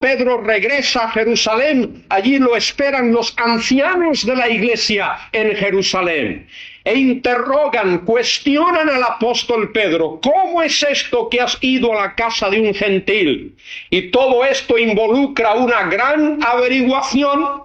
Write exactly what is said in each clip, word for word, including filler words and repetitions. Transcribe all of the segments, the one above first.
Pedro regresa a Jerusalén, allí lo esperan los ancianos de la iglesia en Jerusalén e interrogan, cuestionan al apóstol Pedro: ¿cómo es esto que has ido a la casa de un gentil? Y todo esto involucra una gran averiguación,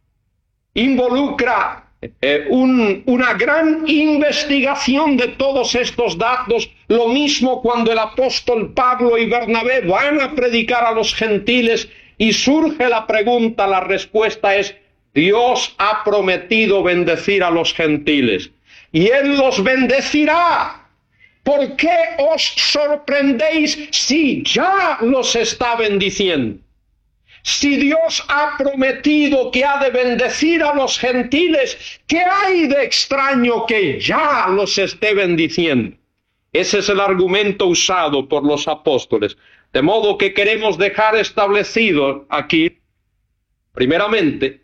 involucra Eh, un, una gran investigación de todos estos datos. Lo mismo cuando el apóstol Pablo y Bernabé van a predicar a los gentiles y surge la pregunta, la respuesta es: Dios ha prometido bendecir a los gentiles y Él los bendecirá. ¿Por qué os sorprendéis si ya los está bendiciendo? Si Dios ha prometido que ha de bendecir a los gentiles, ¿qué hay de extraño que ya los esté bendiciendo? Ese es el argumento usado por los apóstoles. De modo que queremos dejar establecido aquí, primeramente,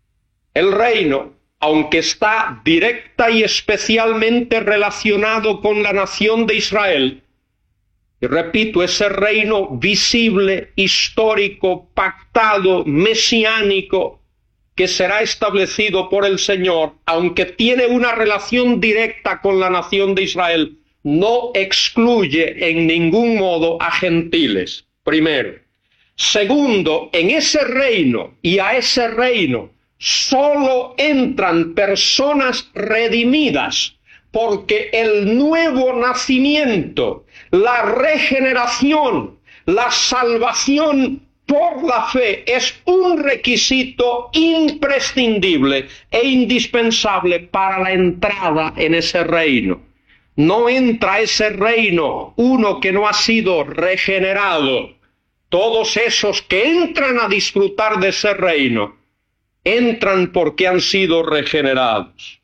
el reino, aunque está directa y especialmente relacionado con la nación de Israel, y repito, ese reino visible, histórico, pactado, mesiánico, que será establecido por el Señor, aunque tiene una relación directa con la nación de Israel, no excluye en ningún modo a gentiles, primero. Segundo, en ese reino y a ese reino solo entran personas redimidas, porque el nuevo nacimiento, la regeneración, la salvación por la fe es un requisito imprescindible e indispensable para la entrada en ese reino. No entra a ese reino uno que no ha sido regenerado. Todos esos que entran a disfrutar de ese reino, entran porque han sido regenerados.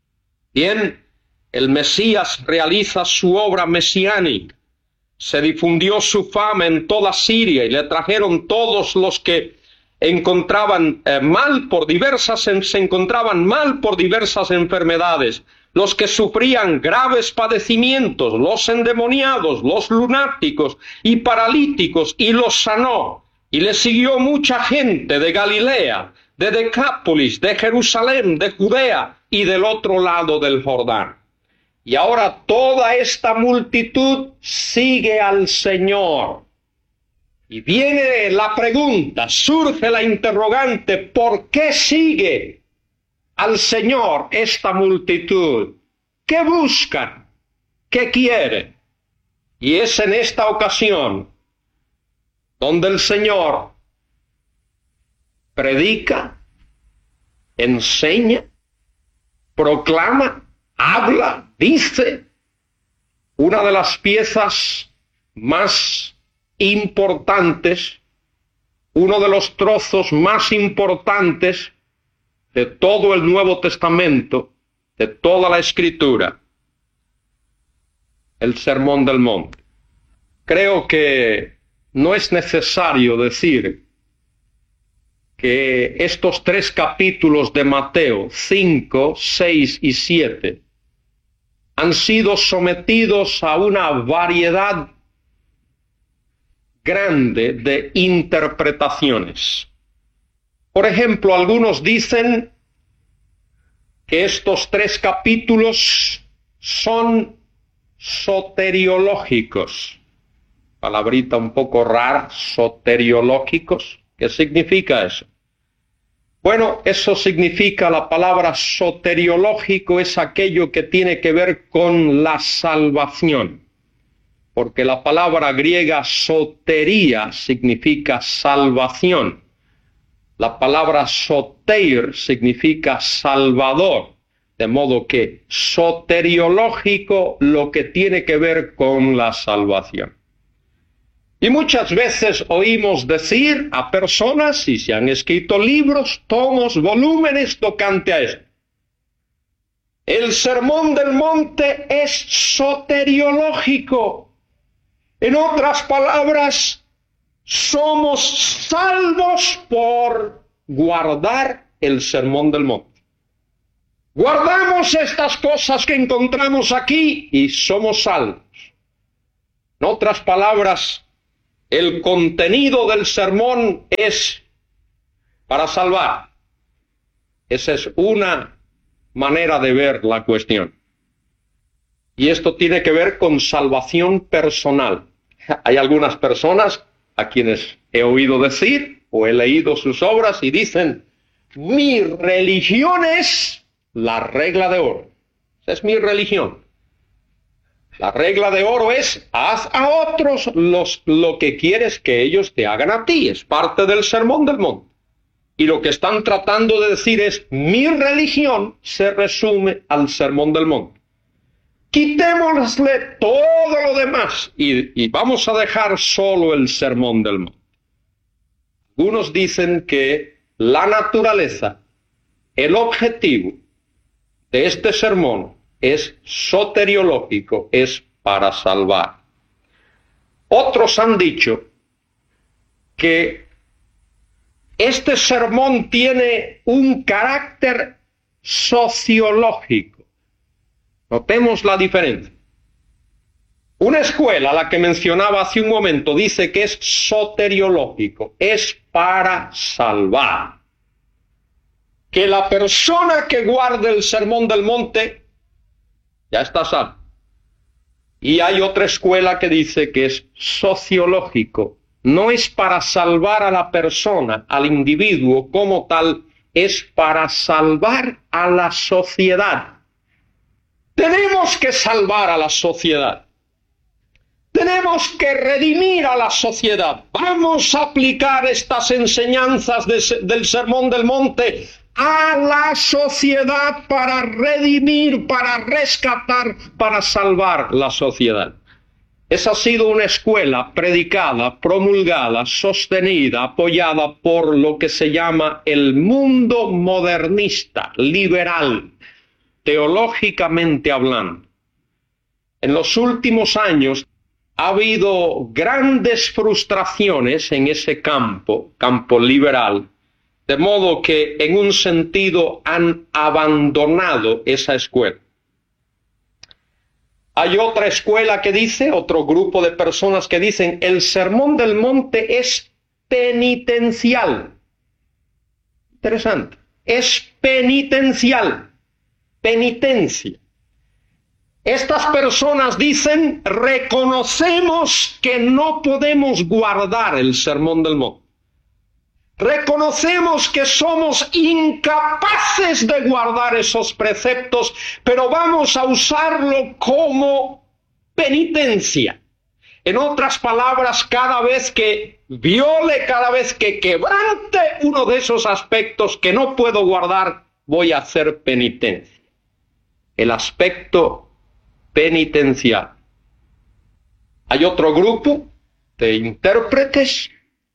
Bien, el Mesías realiza su obra mesiánica. Se difundió su fama en toda Siria y le trajeron todos los que encontraban eh, mal por diversas, se encontraban mal por diversas enfermedades, los que sufrían graves padecimientos, los endemoniados, los lunáticos y paralíticos, y los sanó. Y le siguió mucha gente de Galilea, de Decápolis, de Jerusalén, de Judea y del otro lado del Jordán. Y ahora toda esta multitud sigue al Señor. Y viene la pregunta, surge la interrogante: ¿por qué sigue al Señor esta multitud? ¿Qué buscan? ¿Qué quieren? Y es en esta ocasión donde el Señor predica, enseña, proclama, habla, dice una de las piezas más importantes, uno de los trozos más importantes de todo el Nuevo Testamento, de toda la Escritura, el Sermón del Monte. Creo que no es necesario decir que estos tres capítulos de Mateo, cinco, seis y siete, han sido sometidos a una variedad grande de interpretaciones. Por ejemplo, algunos dicen que estos tres capítulos son soteriológicos. Palabrita un poco rara, soteriológicos. ¿Qué significa eso? Bueno, eso significa, la palabra soteriológico es aquello que tiene que ver con la salvación, porque la palabra griega sotería significa salvación. La palabra soter significa salvador, de modo que soteriológico lo que tiene que ver con la salvación. Y muchas veces oímos decir a personas, y se han escrito libros, tomos, volúmenes tocante a esto: el Sermón del Monte es soteriológico. En otras palabras, somos salvos por guardar el Sermón del Monte. Guardamos estas cosas que encontramos aquí y somos salvos. En otras palabras, el contenido del sermón es para salvar. Esa es una manera de ver la cuestión. Y esto tiene que ver con salvación personal. Hay algunas personas a quienes he oído decir o he leído sus obras y dicen: mi religión es la regla de oro. Esa es mi religión. La regla de oro es: haz a otros los, lo que quieres que ellos te hagan a ti. Es parte del Sermón del Monte. Y lo que están tratando de decir es: mi religión se resume al Sermón del Monte. Quitémosle todo lo demás y, y vamos a dejar solo el Sermón del Monte. Algunos dicen que la naturaleza, el objetivo de este sermón es soteriológico, es para salvar. Otros han dicho que este sermón tiene un carácter sociológico. Notemos la diferencia. Una escuela, la que mencionaba hace un momento, dice que es soteriológico, es para salvar. Que la persona que guarde el Sermón del Monte ya está salva. Y hay otra escuela que dice que es sociológico. No es para salvar a la persona, al individuo como tal, es para salvar a la sociedad. Tenemos que salvar a la sociedad. Tenemos que redimir a la sociedad. Vamos a aplicar estas enseñanzas de, del Sermón del Monte a la sociedad para redimir, para rescatar, para salvar la sociedad. Esa ha sido una escuela predicada, promulgada, sostenida, apoyada por lo que se llama el mundo modernista, liberal, teológicamente hablando. En los últimos años ha habido grandes frustraciones en ese campo, campo liberal, de modo que en un sentido han abandonado esa escuela. Hay otra escuela que dice, otro grupo de personas que dicen, el Sermón del Monte es penitencial. Interesante. Es penitencial. Penitencia. Estas personas dicen, reconocemos que no podemos guardar el Sermón del Monte. Reconocemos que somos incapaces de guardar esos preceptos, pero vamos a usarlo como penitencia. En otras palabras, cada vez que viole, cada vez que quebrante uno de esos aspectos que no puedo guardar, voy a hacer penitencia. El aspecto penitencial. Hay otro grupo de intérpretes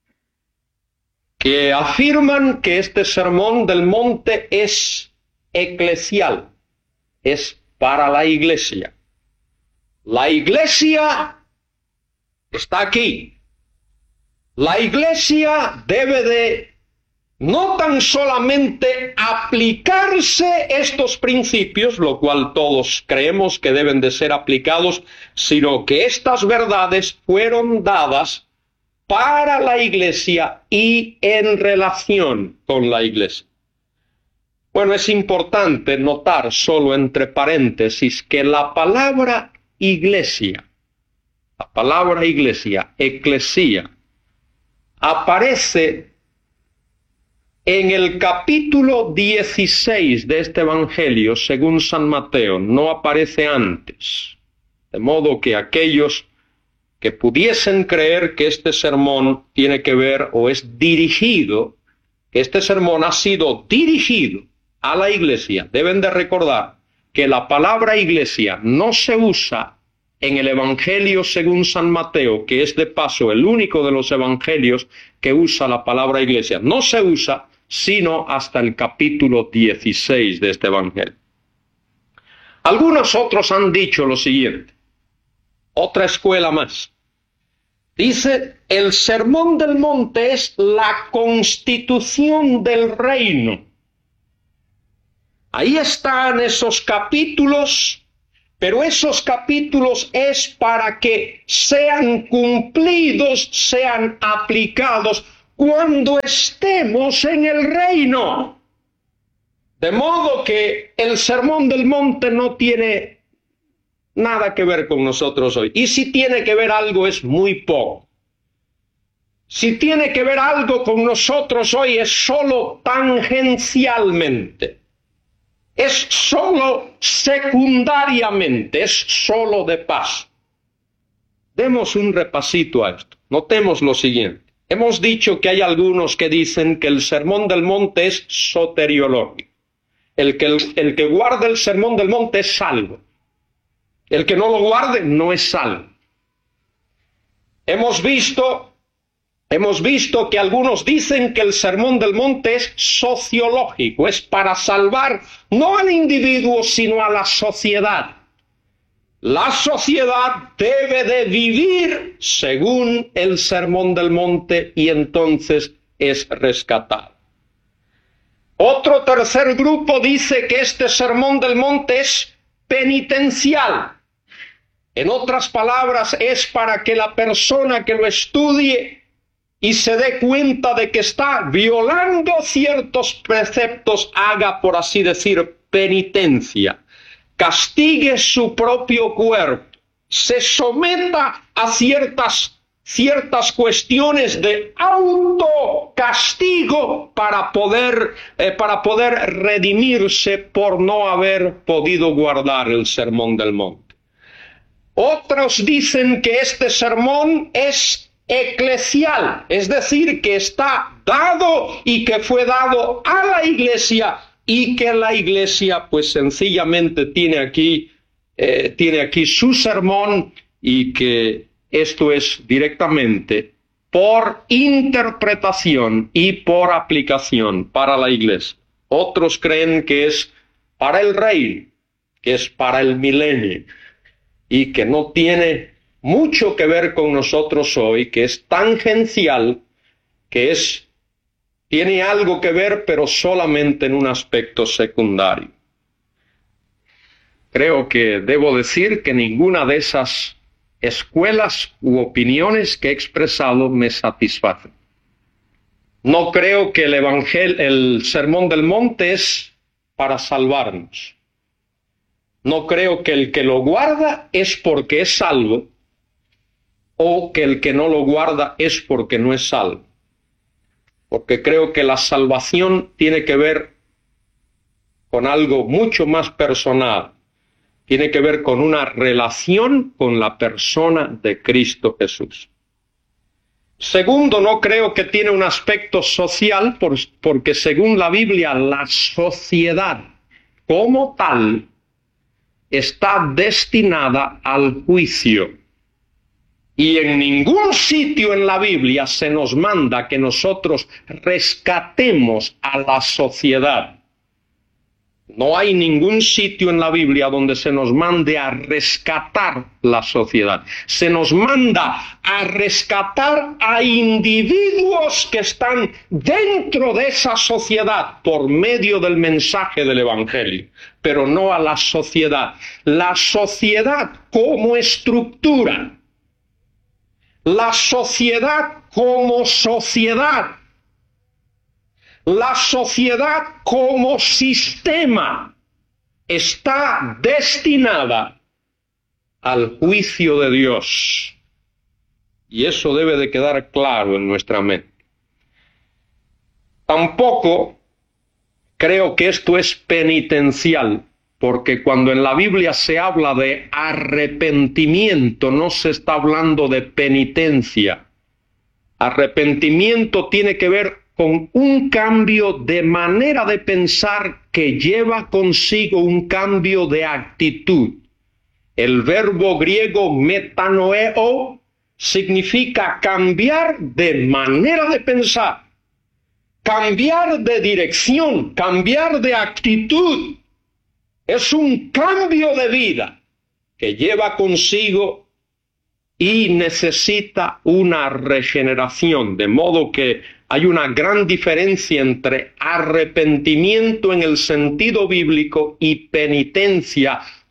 que afirman que este Sermón del Monte es eclesial, es para la iglesia. La iglesia está aquí. La iglesia debe de no tan solamente aplicarse estos principios, lo cual todos creemos que deben de ser aplicados, sino que estas verdades fueron dadas para la iglesia y en relación con la iglesia. Bueno, es importante notar solo entre paréntesis que la palabra iglesia, la palabra iglesia, eclesía, aparece en el capítulo dieciséis de este Evangelio, según San Mateo, no aparece antes. De modo que aquellos que pudiesen creer que este sermón tiene que ver o es dirigido, que este sermón ha sido dirigido a la iglesia, deben de recordar que la palabra iglesia no se usa en el Evangelio según San Mateo, que es de paso el único de los evangelios que usa la palabra iglesia. No se usa sino hasta el capítulo dieciséis de este Evangelio. Algunos otros han dicho lo siguiente, otra escuela más. Dice, el Sermón del Monte es la constitución del reino. Ahí están esos capítulos Pero esos capítulos es para que sean cumplidos, sean aplicados cuando estemos en el reino. De modo que el Sermón del Monte no tiene nada que ver con nosotros hoy. Y si tiene que ver algo, es muy poco. Si tiene que ver algo con nosotros hoy, es solo tangencialmente. Es solo secundariamente, es solo de paso. Demos un repasito a esto. Notemos lo siguiente. Hemos dicho que hay algunos que dicen que el Sermón del Monte es soteriológico. El que, el, el que guarda el Sermón del Monte es salvo. El que no lo guarde no es salvo. Hemos visto, hemos visto que algunos dicen que el Sermón del Monte es sociológico, es para salvar no al individuo, sino a la sociedad. La sociedad debe de vivir según el Sermón del Monte y entonces es rescatada. Otro tercer grupo dice que este Sermón del Monte es penitencial. En otras palabras, es para que la persona que lo estudie y se dé cuenta de que está violando ciertos preceptos, haga, por así decir, penitencia, castigue su propio cuerpo, se someta a ciertas ciertas cuestiones de autocastigo para poder, eh, para poder redimirse por no haber podido guardar el Sermón del Monte. Otros dicen que este sermón es eclesial, es decir, que está dado y que fue dado a la iglesia y que la iglesia pues sencillamente tiene aquí, eh, tiene aquí su sermón y que esto es directamente por interpretación y por aplicación para la iglesia. Otros creen que es para el reino, que es para el milenio y que no tiene mucho que ver con nosotros hoy, que es tangencial, que es, tiene algo que ver, pero solamente en un aspecto secundario. Creo que debo decir que ninguna de esas escuelas u opiniones que he expresado me satisfacen. No creo que el evangelio, el Sermón del Monte es para salvarnos. No creo que el que lo guarda es porque es salvo o que el que no lo guarda es porque no es salvo. Porque creo que la salvación tiene que ver con algo mucho más personal. Tiene que ver con una relación con la persona de Cristo Jesús. Segundo, no creo que tiene un aspecto social, porque según la Biblia, la sociedad como tal está destinada al juicio. Y en ningún sitio en la Biblia se nos manda que nosotros rescatemos a la sociedad. No hay ningún sitio en la Biblia donde se nos mande a rescatar la sociedad. Se nos manda a rescatar a individuos que están dentro de esa sociedad por medio del mensaje del Evangelio, pero no a la sociedad. La sociedad como estructura, la sociedad como sociedad, la sociedad como sistema está destinada al juicio de Dios. Y eso debe de quedar claro en nuestra mente. Tampoco creo que esto es penitencial, porque cuando en la Biblia se habla de arrepentimiento, no se está hablando de penitencia. Arrepentimiento tiene que ver con un cambio de manera de pensar que lleva consigo un cambio de actitud. El verbo griego metanoeo significa cambiar de manera de pensar, cambiar de dirección, cambiar de actitud. Es un cambio de vida que lleva consigo y necesita una regeneración, de modo que hay una gran diferencia entre arrepentimiento en el sentido bíblico y penitencia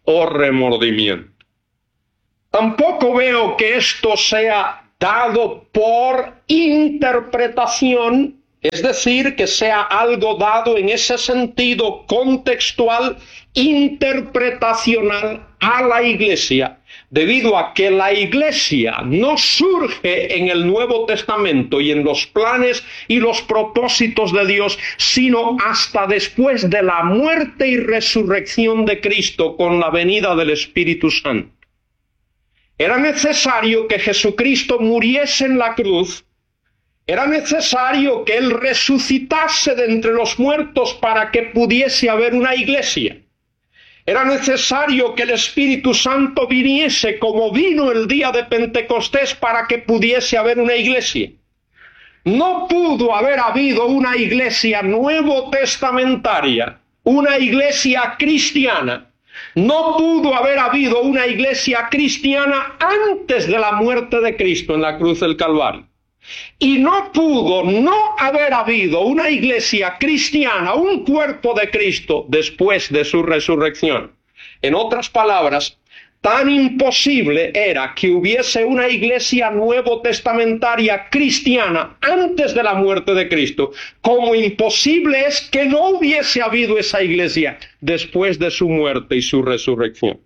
o remordimiento. Tampoco veo que esto sea dado por interpretación, es decir, que sea algo dado en ese sentido contextual, interpretacional a la Iglesia, debido a que la Iglesia no surge en el Nuevo Testamento y en los planes y los propósitos de Dios, sino hasta después de la muerte y resurrección de Cristo con la venida del Espíritu Santo. Era necesario que Jesucristo muriese en la cruz. Era necesario que Él resucitase de entre los muertos para que pudiese haber una iglesia. Era necesario que el Espíritu Santo viniese como vino el día de Pentecostés para que pudiese haber una iglesia. No pudo haber habido una iglesia nuevo testamentaria, una iglesia cristiana. No pudo haber habido una iglesia cristiana antes de la muerte de Cristo en la cruz del Calvario. Y no pudo no haber habido una iglesia cristiana, un cuerpo de Cristo, después de su resurrección. En otras palabras, tan imposible era que hubiese una iglesia nuevo testamentaria cristiana antes de la muerte de Cristo, como imposible es que no hubiese habido esa iglesia después de su muerte y su resurrección.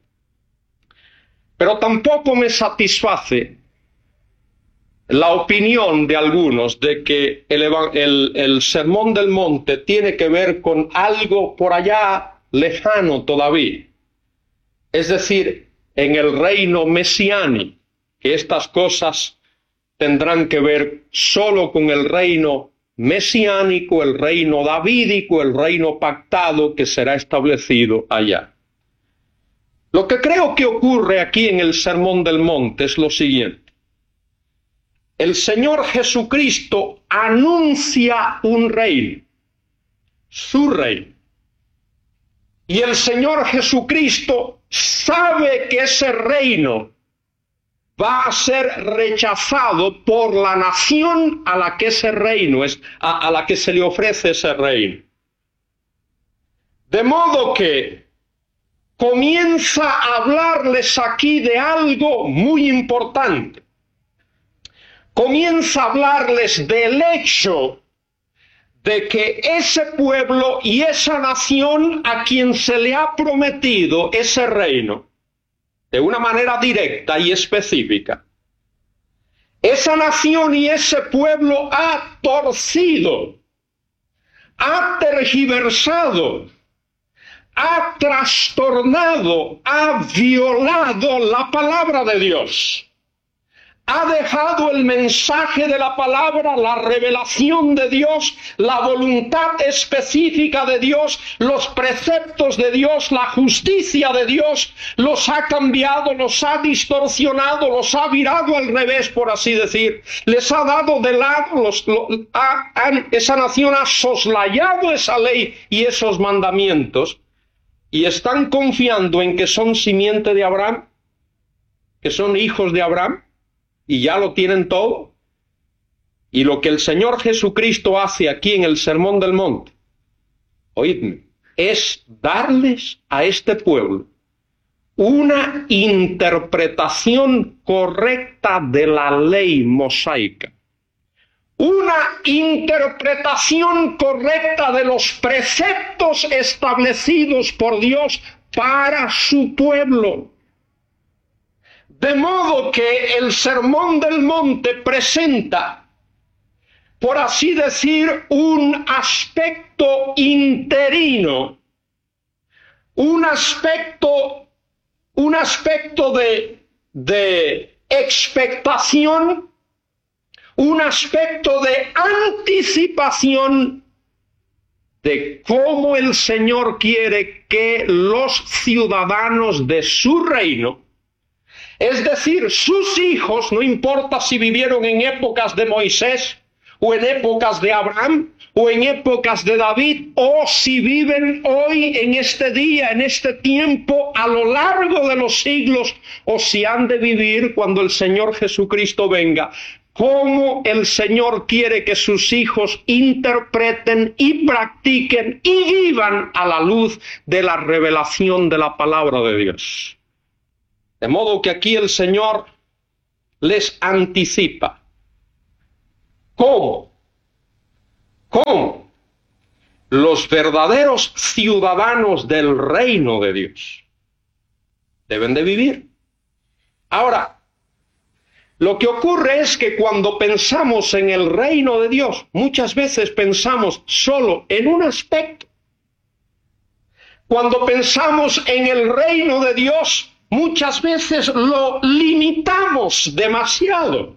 Pero tampoco me satisface la opinión de algunos de que el, el, el Sermón del Monte tiene que ver con algo por allá lejano todavía. Es decir, en el reino mesiánico, que estas cosas tendrán que ver solo con el reino mesiánico, el reino davídico, el reino pactado que será establecido allá. Lo que creo que ocurre aquí en el Sermón del Monte es lo siguiente. El Señor Jesucristo anuncia un reino, su reino. Y el Señor Jesucristo sabe que ese reino va a ser rechazado por la nación a la que ese reino es, a, a la que se le ofrece ese reino. De modo que comienza a hablarles aquí de algo muy importante. Comienza a hablarles del hecho de que ese pueblo y esa nación a quien se le ha prometido ese reino, de una manera directa y específica, esa nación y ese pueblo ha torcido, ha tergiversado, ha trastornado, ha violado la palabra de Dios. Ha dejado el mensaje de la palabra, la revelación de Dios, la voluntad específica de Dios, los preceptos de Dios, la justicia de Dios, los ha cambiado, los ha distorsionado, los ha virado al revés, por así decir. Les ha dado de lado, los, lo, ha, han, esa nación ha soslayado esa ley y esos mandamientos y están confiando en que son simiente de Abraham, que son hijos de Abraham. Y ya lo tienen todo. Y lo que el Señor Jesucristo hace aquí en el Sermón del Monte, oídme, es darles a este pueblo una interpretación correcta de la ley mosaica. Una interpretación correcta de los preceptos establecidos por Dios para su pueblo. De modo que el Sermón del Monte presenta, por así decir, un aspecto interino, un aspecto, un aspecto de, de expectación, un aspecto de anticipación de cómo el Señor quiere que los ciudadanos de su reino, es decir, sus hijos, no importa si vivieron en épocas de Moisés, o en épocas de Abraham, o en épocas de David, o si viven hoy, en este día, en este tiempo, a lo largo de los siglos, o si han de vivir cuando el Señor Jesucristo venga. cómo el Señor quiere que sus hijos interpreten y practiquen y vivan a la luz de la revelación de la palabra de Dios. De modo que aquí el Señor les anticipa. ¿Cómo? ¿Cómo? Los verdaderos ciudadanos del reino de Dios deben de vivir. Ahora, lo que ocurre es que cuando pensamos en el reino de Dios, muchas veces pensamos solo en un aspecto. Cuando pensamos en el reino de Dios, muchas veces lo limitamos demasiado.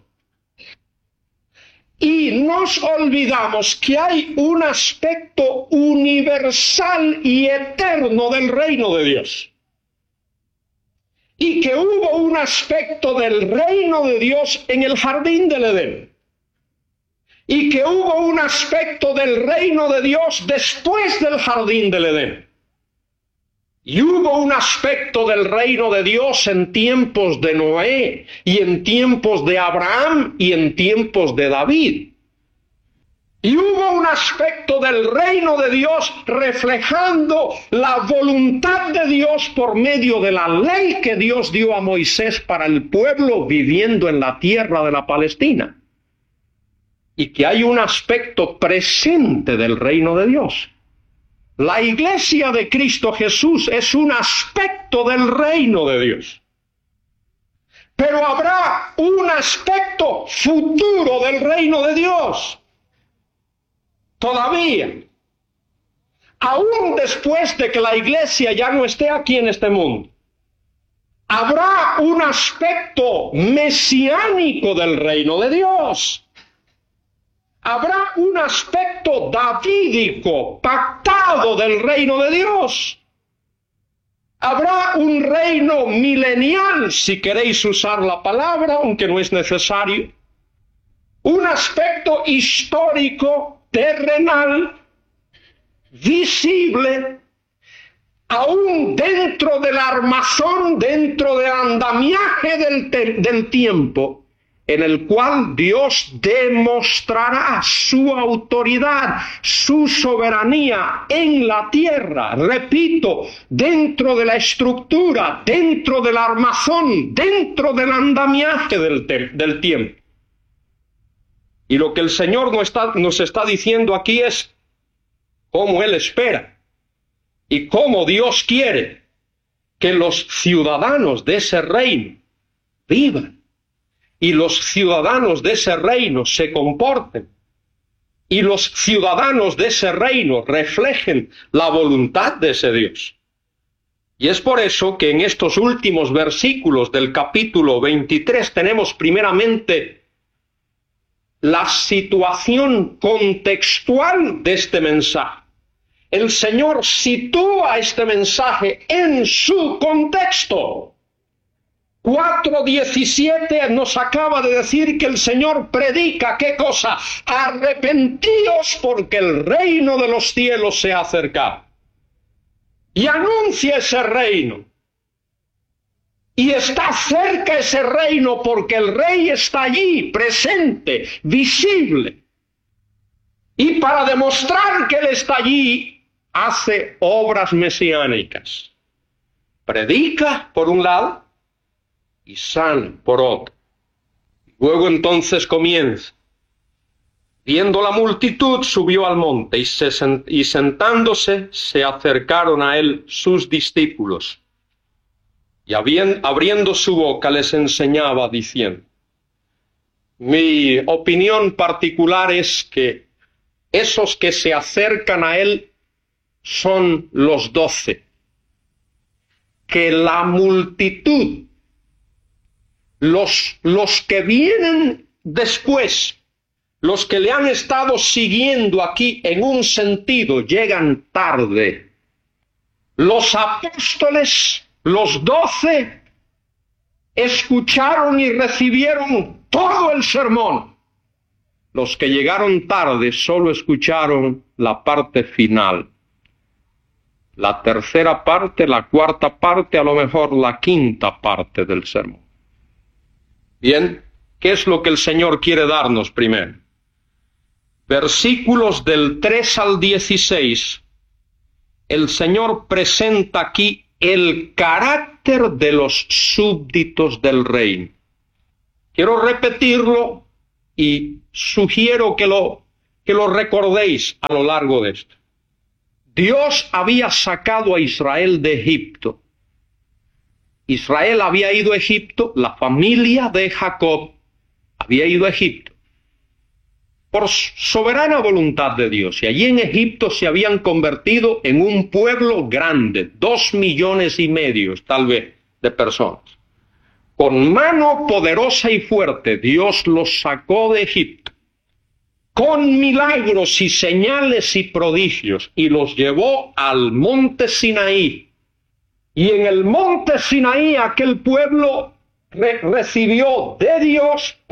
Y nos olvidamos que hay un aspecto universal y eterno del reino de Dios. Y que hubo un aspecto del reino de Dios en el jardín del Edén. Y que hubo un aspecto del reino de Dios después del jardín del Edén. Y hubo un aspecto del reino de Dios en tiempos de Noé, y en tiempos de Abraham, y en tiempos de David. Y hubo un aspecto del reino de Dios reflejando la voluntad de Dios por medio de la ley que Dios dio a Moisés para el pueblo viviendo en la tierra de la Palestina. Y que hay un aspecto presente del reino de Dios. La iglesia de Cristo Jesús es un aspecto del reino de Dios. Pero habrá un aspecto futuro del reino de Dios. Todavía, aún después de que la iglesia ya no esté aquí en este mundo, habrá un aspecto mesiánico del reino de Dios. Habrá un aspecto davídico, pactado del reino de Dios. Habrá un reino milenial, si queréis usar la palabra, aunque no es necesario. Un aspecto histórico, terrenal, visible, aún dentro del armazón, dentro del andamiaje del, del tiempo, en el cual Dios demostrará su autoridad, su soberanía en la tierra. Repito, dentro de la estructura, dentro del armazón, dentro del andamiaje del, del tiempo. Y lo que el Señor nos está, nos está diciendo aquí es cómo Él espera y cómo Dios quiere que los ciudadanos de ese reino vivan y los ciudadanos de ese reino se comporten y los ciudadanos de ese reino reflejen la voluntad de ese Dios. Y es por eso que en estos últimos versículos del capítulo veintitrés tenemos primeramente la situación contextual de este mensaje. El Señor sitúa este mensaje en su contexto. cuatro diecisiete nos acaba de decir que el Señor predica, ¿qué cosa? Arrepentíos porque el reino de los cielos se ha acercado. Y anuncia ese reino. Y está cerca ese reino porque el rey está allí, presente, visible. Y para demostrar que él está allí, hace obras mesiánicas. Predica por un lado y sana por otro. Luego entonces comienza. Viendo la multitud, subió al monte y, se sent- y sentándose se acercaron a él sus discípulos. Y abriendo su boca les enseñaba diciendo. Mi opinión particular es que esos que se acercan a él son los doce. Que la multitud, los, los que vienen después, los que le han estado siguiendo aquí en un sentido, llegan tarde. Los apóstoles, los doce, escucharon y recibieron todo el sermón. Los que llegaron tarde solo escucharon la parte final. La tercera parte, la cuarta parte, a lo mejor la quinta parte del sermón. Bien, ¿Qué es lo que el Señor quiere darnos primero? Versículos del tres al dieciséis, el Señor presenta aquí el carácter de los súbditos del reino. Quiero repetirlo y sugiero que lo, que lo recordéis a lo largo de esto. Dios había sacado a Israel de Egipto. Israel había ido a Egipto, la familia de Jacob había ido a Egipto por soberana voluntad de Dios. Y allí en Egipto se habían convertido en un pueblo grande, dos millones y medio tal vez de personas. Con mano poderosa y fuerte Dios los sacó de Egipto, con milagros y señales y prodigios, y los llevó al monte Sinaí. Y en el monte Sinaí aquel pueblo re- recibió de Dios